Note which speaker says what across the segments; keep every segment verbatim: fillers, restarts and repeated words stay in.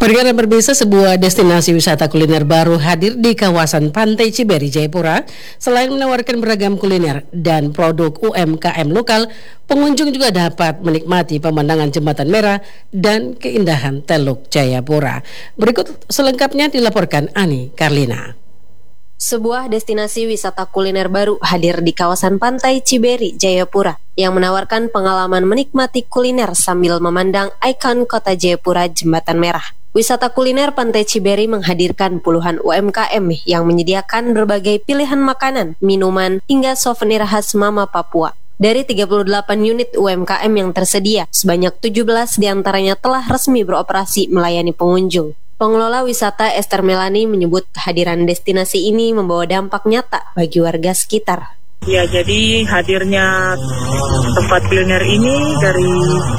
Speaker 1: Perkara berbisa, sebuah destinasi wisata kuliner baru hadir di kawasan Pantai Ciberi, Jayapura. Selain menawarkan beragam kuliner dan produk U M K M lokal, pengunjung juga dapat menikmati pemandangan Jembatan Merah dan keindahan Teluk Jayapura. Berikut selengkapnya dilaporkan Ani Karlina.
Speaker 2: Sebuah destinasi wisata kuliner baru hadir di kawasan Pantai Ciberi, Jayapura, yang menawarkan pengalaman menikmati kuliner sambil memandang ikon kota Jayapura, Jembatan Merah. Wisata kuliner Pantai Ciberi menghadirkan puluhan U M K M yang menyediakan berbagai pilihan makanan, minuman, hingga souvenir khas Mama Papua. Dari tiga puluh delapan unit U M K M yang tersedia, sebanyak tujuh belas diantaranya telah resmi beroperasi melayani pengunjung. Pengelola wisata Esther Melani menyebut kehadiran destinasi ini membawa dampak nyata bagi warga sekitar.
Speaker 3: Ya, jadi hadirnya tempat kuliner ini dari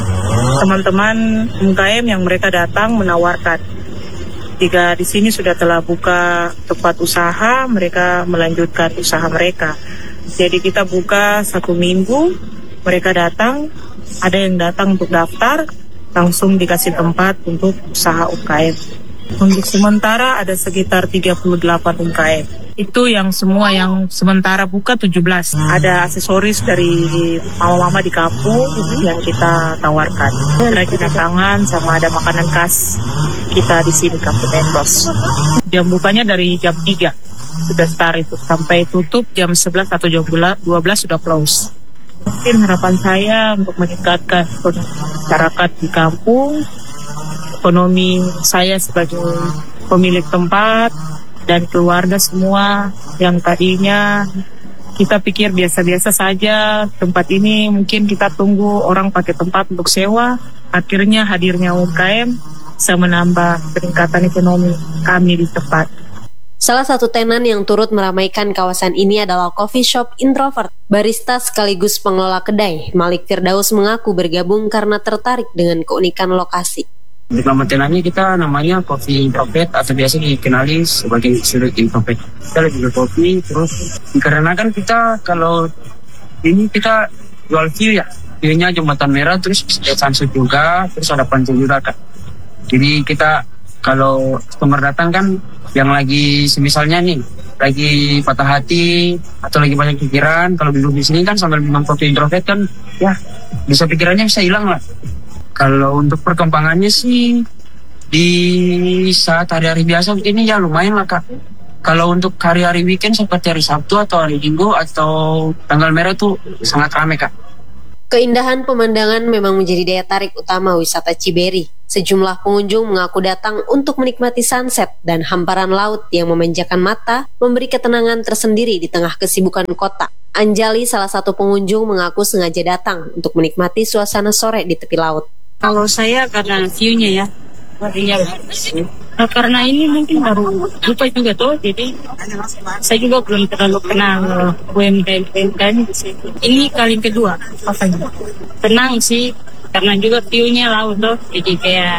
Speaker 3: teman-teman U M K M yang mereka datang menawarkan. Jika di sini sudah telah buka tempat usaha, mereka melanjutkan usaha mereka. Jadi kita buka satu minggu, mereka datang, ada yang datang untuk daftar, langsung dikasih tempat untuk usaha U M K M. Untuk sementara ada sekitar tiga puluh delapan U M K M. Itu yang semua yang sementara buka tujuh belas. Ada aksesoris dari mama-mama di kampung yang kita tawarkan. Kerajinan tangan sama ada makanan khas kita di sini Kampung Endos. Jam bukanya dari jam tiga sudah start itu sampai tutup jam sebelas atau jam dua belas sudah close. Mungkin harapan saya untuk meningkatkan masyarakat di kampung, ekonomi saya sebagai pemilik tempat, dan keluarga semua yang tadinya kita pikir biasa-biasa saja, tempat ini mungkin kita tunggu orang pakai tempat untuk sewa, akhirnya hadirnya U M K M bisa menambah peningkatan ekonomi kami di tempat.
Speaker 2: Salah satu tenan yang turut meramaikan kawasan ini adalah coffee shop Introvert. Barista sekaligus pengelola kedai, Malik Firdaus, mengaku bergabung karena tertarik dengan keunikan lokasi.
Speaker 4: Di nama tenannya kita namanya Coffee Introvert atau biasa dikenali sebagai Sudut Introvert. Kita lebih berkopi, terus dikarenakan kita kalau ini kita jual view ya, view-nya Jembatan Merah, terus ada sunset juga, terus ada pantai juga kan. Jadi kita kalau customer datang kan yang lagi semisalnya nih, lagi patah hati atau lagi banyak pikiran, kalau duduk di sini kan sambil minum Coffee Introvert kan, ya bisa pikirannya bisa hilang lah. Kalau untuk perkembangannya sih di saat hari-hari biasa begini ya lumayan lah Kak. Kalau untuk hari-hari weekend seperti hari Sabtu atau hari Minggu atau tanggal merah tuh sangat ramai Kak.
Speaker 2: Keindahan pemandangan memang menjadi daya tarik utama wisata Ciberi. Sejumlah pengunjung mengaku datang untuk menikmati sunset dan hamparan laut yang memanjakan mata, memberi ketenangan tersendiri di tengah kesibukan kota. Anjali, salah satu pengunjung, mengaku sengaja datang untuk menikmati suasana sore di tepi laut.
Speaker 5: Kalau saya karena view-nya ya, artinya nah, karena ini mungkin baru lupa juga tuh, jadi saya juga belum terlalu kenal U M K M di sini. Ini kali kedua, pastinya. Tenang sih, karena juga view-nya laut tuh, jadi kayak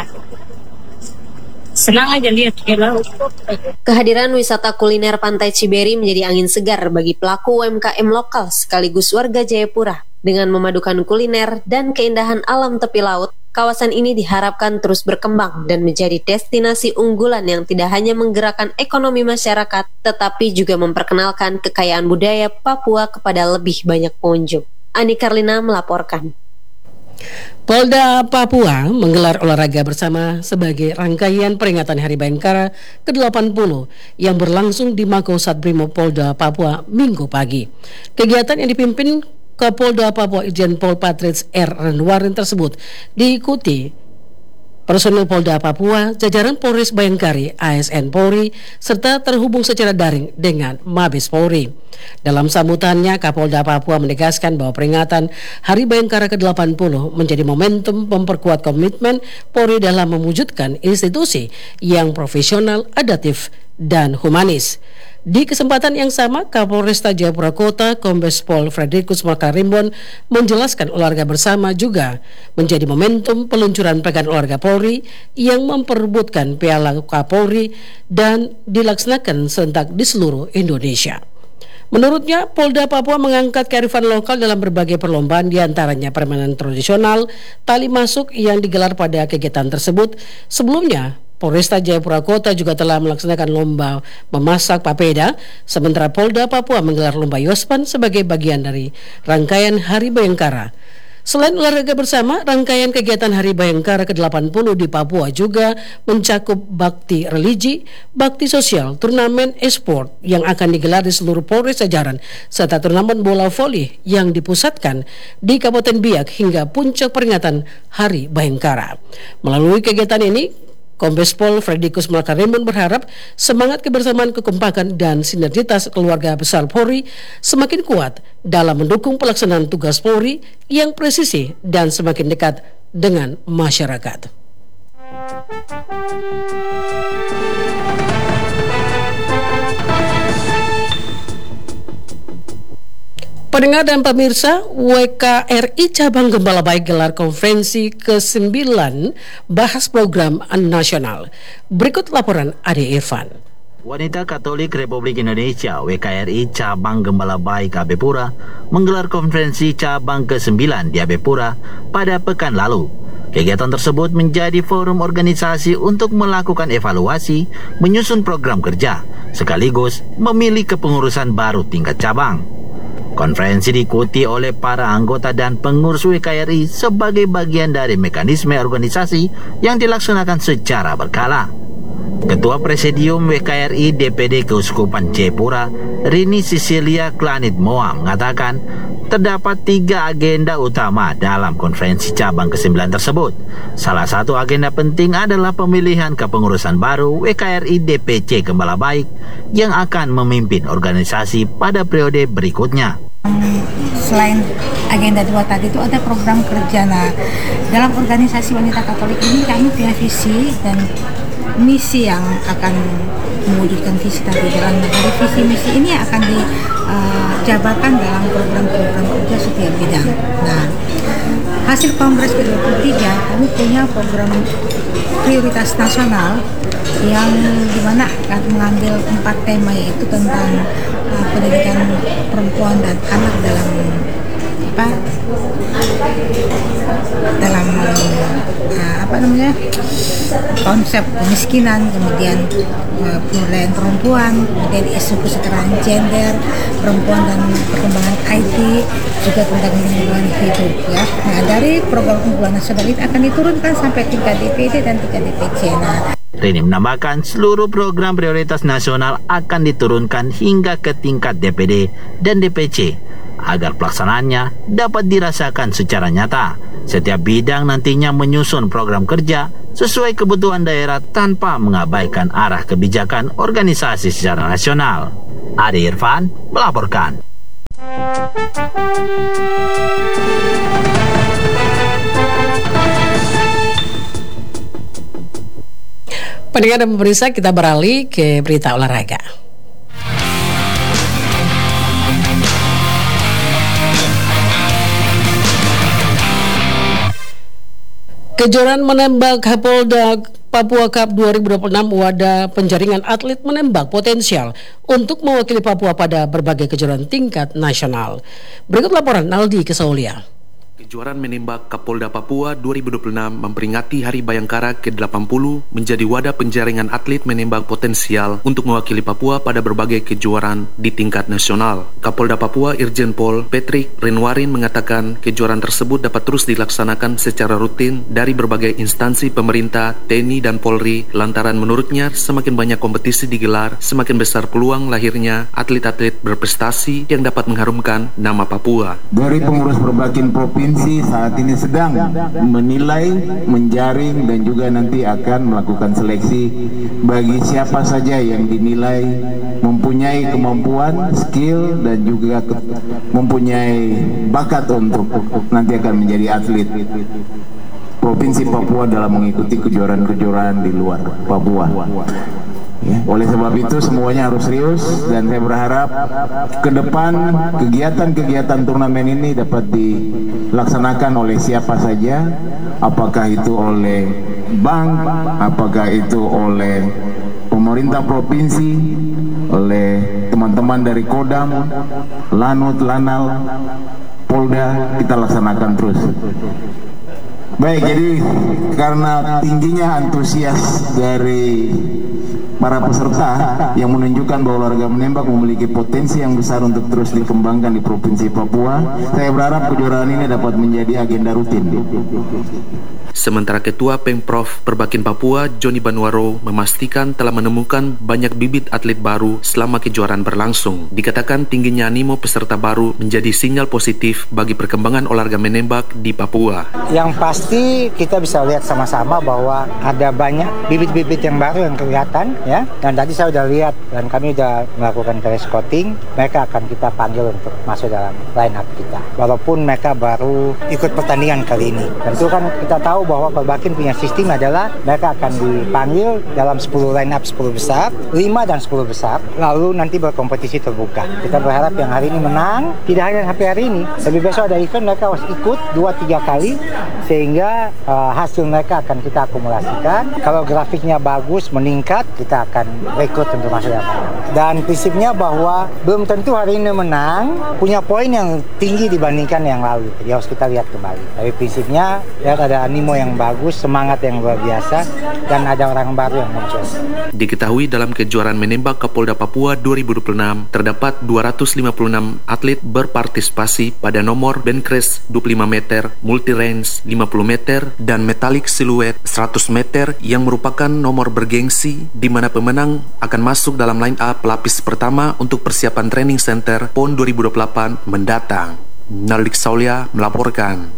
Speaker 5: senang aja lihat ke laut.
Speaker 2: Kehadiran wisata kuliner Pantai Ciberi menjadi angin segar bagi pelaku U M K M lokal sekaligus warga Jayapura. Dengan memadukan kuliner dan keindahan alam tepi laut, kawasan ini diharapkan terus berkembang dan menjadi destinasi unggulan yang tidak hanya menggerakkan ekonomi masyarakat, tetapi juga memperkenalkan kekayaan budaya Papua kepada lebih banyak pengunjung. Ani Karlina melaporkan.
Speaker 1: Polda Papua menggelar olahraga bersama sebagai rangkaian peringatan Hari Bayangkara ke delapan puluh yang berlangsung di Mako Satbrimo Polda Papua Minggu pagi. Kegiatan yang dipimpin Kapolda Papua Irjen Pol Patrits R. Renwarin tersebut diikuti personel Polda Papua, jajaran Polres Bayangkari, A S N Polri, serta terhubung secara daring dengan Mabes Polri. Dalam sambutannya, Kapolda Papua menegaskan bahwa peringatan Hari Bayangkara ke delapan puluh menjadi momentum memperkuat komitmen Polri dalam mewujudkan institusi yang profesional, adaptif, dan humanis. Di kesempatan yang sama, Kapolresta Jayapura Kota, Kombes Pol Frederikus Makarimbon, menjelaskan olahraga bersama juga menjadi momentum peluncuran Pekan Olahraga Polri yang memperebutkan Piala Kapolri dan dilaksanakan serentak di seluruh Indonesia. Menurutnya, Polda Papua mengangkat kearifan lokal dalam berbagai perlombaan, diantaranya permainan tradisional, tali masuk yang digelar pada kegiatan tersebut. Sebelumnya, Polresta Jayapura Kota juga telah melaksanakan lomba memasak papeda, sementara Polda Papua menggelar lomba Yospan sebagai bagian dari rangkaian Hari Bayangkara. Selain olahraga bersama, rangkaian kegiatan Hari Bayangkara ke delapan puluh di Papua juga mencakup bakti religi, bakti sosial, turnamen e-sport yang akan digelar di seluruh Polres jajaran, serta turnamen bola voli yang dipusatkan di Kabupaten Biak hingga puncak peringatan Hari Bayangkara. Melalui kegiatan ini, Kombes Pol Fredikus Malaka Raymond berharap semangat kebersamaan, kekompakan, dan sinergitas keluarga besar Polri semakin kuat dalam mendukung pelaksanaan tugas Polri yang presisi dan semakin dekat dengan masyarakat. Pendengar dan pemirsa, W K R I Cabang Gembala Baik gelar konferensi kesembilan bahas program nasional. Berikut laporan Ade Irfan.
Speaker 6: Wanita Katolik Republik Indonesia W K R I Cabang Gembala Baik Abepura menggelar konferensi cabang kesembilan di Abepura pada pekan lalu. Kegiatan tersebut menjadi forum organisasi untuk melakukan evaluasi, menyusun program kerja, sekaligus memilih kepengurusan baru tingkat cabang. Konferensi diikuti oleh para anggota dan pengurus W K R I sebagai bagian dari mekanisme organisasi yang dilaksanakan secara berkala. Ketua Presidium W K R I D P D Keuskupan Jayapura, Rini Cecilia Klanit Moa, mengatakan terdapat tiga agenda utama dalam konferensi cabang kesembilan tersebut. Salah satu agenda penting adalah pemilihan kepengurusan baru W K R I D P C Gembala Baik yang akan memimpin organisasi pada periode berikutnya.
Speaker 7: Selain agenda dua tadi itu ada program kerja. Nah, dalam organisasi wanita Katolik ini kami punya visi dan misi yang akan mewujudkan visi tadi. Dalam dari visi misi ini akan dijabarkan uh, dalam program-program kerja setiap bidang. Nah, hasil Kongres ke dua puluh tiga kami punya program prioritas nasional yang dimana akan mengambil empat tema, yaitu tentang uh, pendidikan perempuan dan anak dalam apa dalam uh, apa namanya konsep kemiskinan, kemudian uh, pemberdayaan perempuan, kemudian isu kesetaraan gender, perempuan dan perkembangan I T, juga tentang lingkungan hidup ya. Nah, dari program unggulan nasional ini akan diturunkan sampai tingkat D P D dan tingkat D P C. Nah,
Speaker 6: Rini menambahkan seluruh program prioritas nasional akan diturunkan hingga ke tingkat D P D dan D P C agar pelaksanaannya dapat dirasakan secara nyata. Setiap bidang nantinya menyusun program kerja sesuai kebutuhan daerah tanpa mengabaikan arah kebijakan organisasi secara nasional. Ade Irfan melaporkan.
Speaker 1: Pendengar dan pemirsa, kita beralih ke berita olahraga. Kejuaraan menembak Polda Papua Cup dua ribu dua puluh enam wadah penjaringan atlet menembak potensial untuk mewakili Papua pada berbagai kejuaraan tingkat nasional. Berikut laporan Naldi Kesaulia.
Speaker 8: Kejuaraan menembak Kapolda Papua dua ribu dua puluh enam memperingati Hari Bayangkara ke delapan puluh menjadi wadah penjaringan atlet menembak potensial untuk mewakili Papua pada berbagai kejuaraan di tingkat nasional. Kapolda Papua Irjen Pol Patrick Renwarin mengatakan kejuaraan tersebut dapat terus dilaksanakan secara rutin dari berbagai instansi pemerintah, T N I dan Polri lantaran menurutnya semakin banyak kompetisi digelar, semakin besar peluang lahirnya atlet-atlet berprestasi yang dapat mengharumkan nama Papua.
Speaker 9: Dari pengurus Perbakin Provinsi saat ini sedang menilai, menjaring dan juga nanti akan melakukan seleksi bagi siapa saja yang dinilai mempunyai kemampuan, skill dan juga mempunyai bakat untuk nanti akan menjadi atlet Provinsi Papua dalam mengikuti kejuaraan-kejuaraan di luar Papua. Ya, oleh sebab itu semuanya harus serius dan saya berharap ke depan kegiatan-kegiatan turnamen ini dapat dilaksanakan oleh siapa saja, apakah itu oleh bank, apakah itu oleh pemerintah provinsi, oleh teman-teman dari Kodam, Lanut, Lanal, Polda, kita laksanakan terus. Baik, jadi karena tingginya antusias dari para peserta yang menunjukkan bahwa olahraga menembak memiliki potensi yang besar untuk terus dikembangkan di Provinsi Papua, saya berharap kejuaraan ini dapat menjadi agenda rutin.
Speaker 8: Sementara Ketua Pemprov Perbakin Papua, Joni Banwaro, memastikan telah menemukan banyak bibit atlet baru selama kejuaraan berlangsung. Dikatakan tingginya animo peserta baru menjadi sinyal positif bagi perkembangan olahraga menembak di Papua.
Speaker 10: Yang pasti kita bisa lihat sama-sama bahwa ada banyak bibit-bibit yang baru yang kelihatan, ya. Dan tadi saya sudah lihat dan kami sudah melakukan scouting, mereka akan kita panggil untuk masuk dalam line up kita. Walaupun mereka baru ikut pertandingan kali ini. Tentu kan kita tahu bahwa Perbakin punya sistem adalah mereka akan dipanggil dalam sepuluh line up sepuluh besar, lima dan sepuluh besar, lalu nanti berkompetisi terbuka. Kita berharap yang hari ini menang, tidak hanya sampai hari ini, tapi besok ada event mereka harus ikut dua tiga kali sehingga uh, hasil mereka akan kita akumulasikan. Kalau grafiknya bagus, meningkat, kita akan rekrut untuk masuk dalam. Dan prinsipnya bahwa belum tentu hari ini menang, punya poin yang tinggi dibandingkan yang lalu. Jadi harus kita lihat kembali. Tapi prinsipnya ya ada animo yang bagus, semangat yang luar biasa, dan ada orang baru yang muncul.
Speaker 8: Diketahui dalam kejuaraan menembak Kapolda Papua dua ribu dua puluh enam, terdapat dua ratus lima puluh enam atlet berpartisipasi pada nomor bench dua puluh lima meter, multi-range lima puluh meter, dan metalik siluet seratus meter yang merupakan nomor bergengsi di mana pemenang akan masuk dalam line up pelapis pertama untuk persiapan training center P O N dua ribu dua puluh delapan mendatang. Naldik Saulia melaporkan.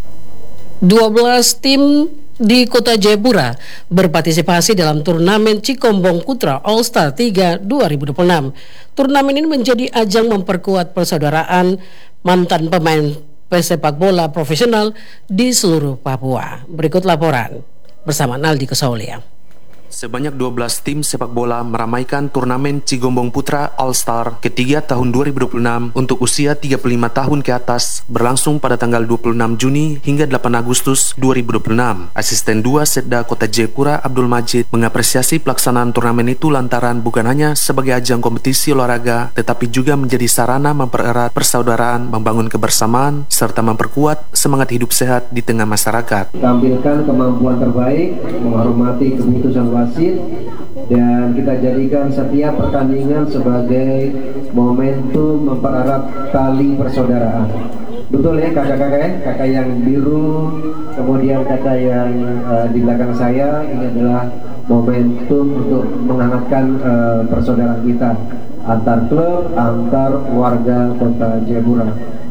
Speaker 1: dua belas tim di Kota Jayapura berpartisipasi dalam turnamen Cikombong Putra All Star tiga dua ribu dua puluh enam. Turnamen ini menjadi ajang memperkuat persaudaraan mantan pemain pesepak bola profesional di seluruh Papua. Berikut laporan bersama Naldi Kesaulia.
Speaker 8: Sebanyak dua belas tim sepak bola meramaikan turnamen Cikombong Putra All Star ketiga tahun dua ribu dua puluh enam untuk usia tiga puluh lima tahun ke atas, berlangsung pada tanggal dua puluh enam Juni hingga delapan Agustus dua ribu dua puluh enam. Asisten dua Setda Kota Jayapura Abdul Majid mengapresiasi pelaksanaan turnamen itu lantaran bukan hanya sebagai ajang kompetisi olahraga, tetapi juga menjadi sarana mempererat persaudaraan, membangun kebersamaan, serta memperkuat semangat hidup sehat di tengah masyarakat.
Speaker 11: Tampilkan kemampuan terbaik, menghormati keputusan wasit, dan kita jadikan setiap pertandingan sebagai momentum mempererat tali persaudaraan. Betul ya kakak-kakak ya, kakak yang biru, kemudian kakak yang uh, di belakang saya, ini adalah momentum untuk menghangatkan uh, persaudaraan kita antar klub, antar warga Kota Jayapura.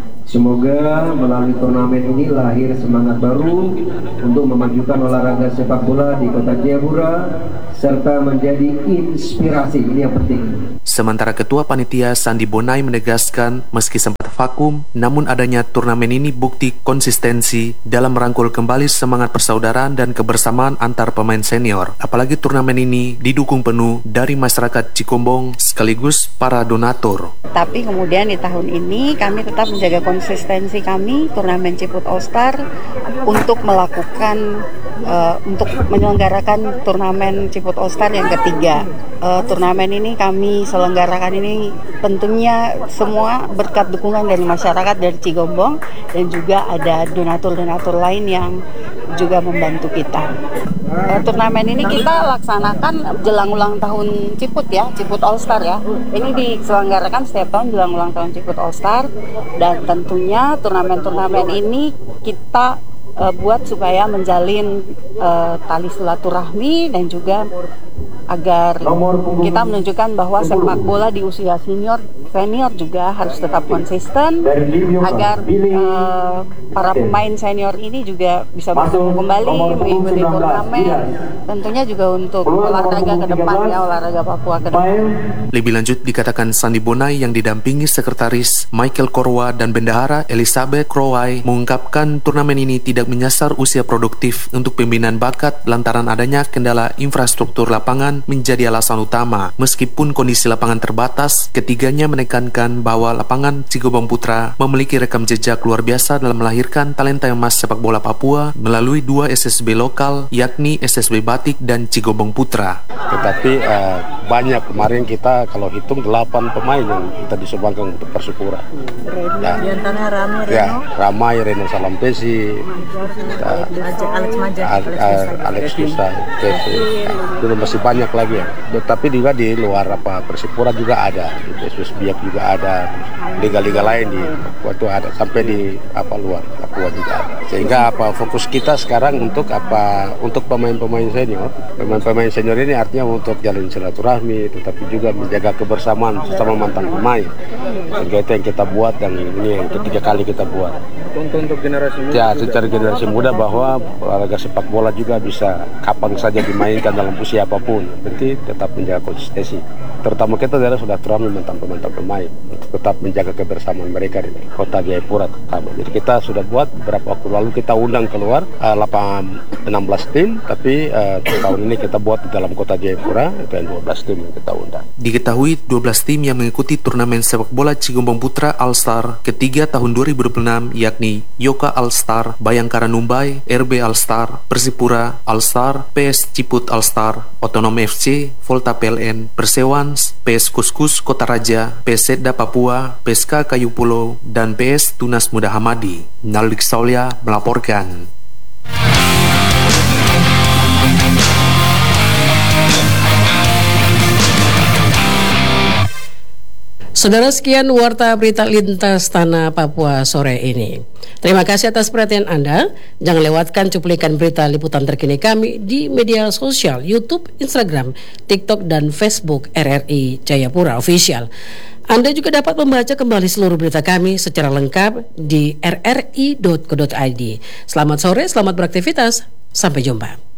Speaker 11: Semoga melalui turnamen ini lahir semangat baru untuk memajukan olahraga sepak bola di Kota Jayapura serta menjadi inspirasi. Ini yang penting.
Speaker 8: Sementara Ketua Panitia Sandi Bonai menegaskan meski sempat vakum, namun adanya turnamen ini bukti konsistensi dalam merangkul kembali semangat persaudaraan dan kebersamaan antar pemain senior. Apalagi turnamen ini didukung penuh dari masyarakat Cikombong sekaligus para donatur.
Speaker 12: Tapi kemudian di tahun ini kami tetap menjaga konsistensi kami turnamen Ciput All Star untuk melakukan uh, untuk menyelenggarakan turnamen Ciput All Star yang ketiga. Uh, turnamen ini kami selenggarakan ini tentunya semua berkat dukungan dari masyarakat dari Cikombong dan juga ada donatur-donatur lain yang juga membantu kita. Uh, turnamen ini kita laksanakan jelang ulang tahun Ciput ya, Ciput All Star ya. Ini diselenggarakan setiap tahun jelang ulang tahun Ciput All Star, dan tentunya turnamen-turnamen ini kita uh, buat supaya menjalin uh, tali silaturahmi dan juga agar kita menunjukkan bahwa sepak bola di usia senior senior juga harus tetap konsisten agar uh, para pemain senior ini juga bisa bertemu kembali mengikuti turnamen, tentunya juga untuk olahraga ke depan ya, olahraga Papua ke depan.
Speaker 8: Lebih lanjut dikatakan Sandi Bonai yang didampingi Sekretaris Michael Korwa dan Bendahara Elizabeth Croway mengungkapkan turnamen ini tidak menyasar usia produktif untuk pembinaan bakat lantaran adanya kendala infrastruktur lapangan keamanan menjadi alasan utama. Meskipun kondisi lapangan terbatas, ketiganya menekankan bahwa lapangan Cigobong Putra memiliki rekam jejak luar biasa dalam melahirkan talenta emas sepak bola Papua melalui dua S S B lokal, yakni S S B Batik dan Cigobong Putra.
Speaker 13: Tetapi uh, banyak kemarin kita kalau hitung delapan pemain yang kita disumbangkan untuk Persipura. Ya, ya, Ramai, Reno Salampesi, kita, Alex Maja, Alex Kusa, itu masih banyak lagi ya. Tapi juga di luar apa Persipura juga ada, Yesus Biak juga ada, liga-liga lain di waktu ada sampai di apa luar Papua juga ada. Sehingga apa fokus kita sekarang untuk apa untuk pemain-pemain senior, pemain-pemain senior ini artinya untuk jalin silaturahmi, tetapi juga menjaga kebersamaan sesama mantan pemain. Sehingga itu yang kita buat dan ini yang ketiga kali kita buat.
Speaker 14: Untuk untuk generasi muda.
Speaker 13: Ya, secara generasi muda bahwa olahraga sepak bola juga bisa kapan saja dimainkan dalam usia apapun. Berarti tetap menjaga konsistensi. Terutama kita adalah sudah turami mantan-mantan pemain untuk tetap menjaga kebersamaan mereka di kota Jayapura terutama. Jadi kita sudah buat beberapa waktu lalu kita undang keluar uh, enam belas tim, tapi uh, tahun ini kita buat di dalam kota Jayapura itu yang dua belas tim yang kita undang.
Speaker 8: Diketahui dua belas tim yang mengikuti turnamen sepak bola Cigobong Putra All-Star ketiga tahun dua ribu dua puluh enam yakni Yoka All-Star, Bayangkara Numbai, R B All-Star, Persipura All-Star, P S Ciput All-Star, Otonom F C, Volta P L N, Persewans, P S Kuskus Kota Raja, P S Setda Papua, P S K Kayu Pulau, dan P S Tunas Muda Hamadi. Naldik Saulia melaporkan.
Speaker 1: Saudara, sekian warta berita lintas tanah Papua sore ini. Terima kasih atas perhatian Anda. Jangan lewatkan cuplikan berita liputan terkini kami di media sosial YouTube, Instagram, TikTok, dan Facebook R R I Jayapura Official. Anda juga dapat membaca kembali seluruh berita kami secara lengkap di r r i dot co dot i d. Selamat sore, selamat beraktivitas. Sampai jumpa.